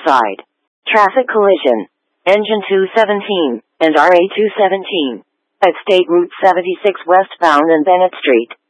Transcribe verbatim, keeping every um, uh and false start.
side. Traffic collision. Engine two seventeen and R A two seventeen. At State Route seventy-six westbound and Bennett Street.